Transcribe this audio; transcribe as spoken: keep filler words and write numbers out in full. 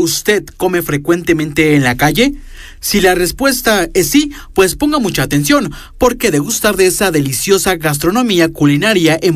¿Usted come frecuentemente en la calle? Si la respuesta es sí, pues ponga mucha atención, porque degustar de esa deliciosa gastronomía culinaria en